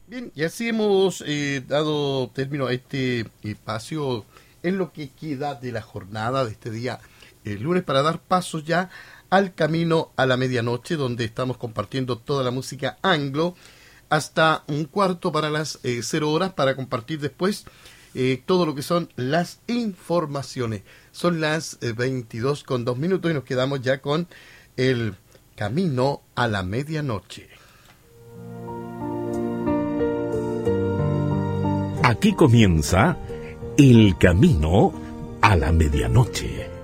Bien, y así hemos dado término a este espacio en lo que queda de la jornada de este día, el lunes, para dar pasos ya al camino a la medianoche, donde estamos compartiendo toda la música anglo, hasta un cuarto para las 0 horas, para compartir después todo lo que son las informaciones. Son las 22:02 y nos quedamos ya con el camino a la medianoche. Aquí comienza El Camino a la Medianoche.